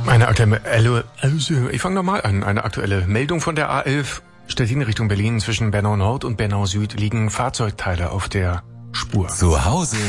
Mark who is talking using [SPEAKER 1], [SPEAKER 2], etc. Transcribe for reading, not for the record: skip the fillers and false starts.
[SPEAKER 1] Ich fange nochmal an. Eine aktuelle Meldung von der A11. Stettin Richtung Berlin zwischen Bernau Nord und Bernau Süd liegen Fahrzeugteile auf der Spur.
[SPEAKER 2] Zu Hause